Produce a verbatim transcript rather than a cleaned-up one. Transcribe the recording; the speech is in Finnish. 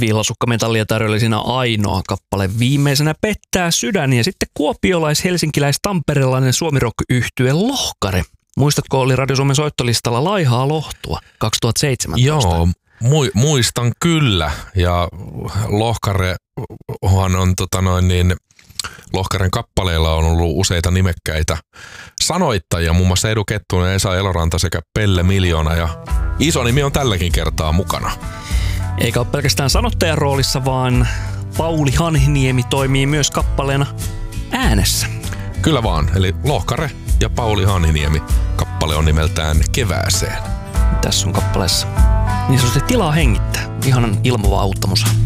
Villasukkametallia tarjoili siinä ainoa kappale. Viimeisenä Pettää sydän ja sitten kuopiolais-helsinkiläis-tamperelainen suomirock-yhtye Lohkare. Muistatko, oli Radio Suomen soittolistalla Laihaa lohtua kaksituhattaseitsemäntoista? Joo, mu- muistan kyllä. Ja Lohkarehan on tota noin niin, Lohkaren kappaleilla on ollut useita nimekkäitä sanoittajia, muun muassa Edu Kettunen, Esa Eloranta sekä Pelle Miljoona, ja iso nimi on tälläkin kertaa mukana. Eikä ole pelkästään sanottajan roolissa, vaan Pauli Hanhiniemi toimii myös kappaleena äänessä. Kyllä vaan, eli Lohkare ja Pauli Hanhiniemi. Kappale on nimeltään Kevääseen. Tässä on kappaleessa niin sanotusti tilaa hengittää. Ihanan ilmava auttamusa.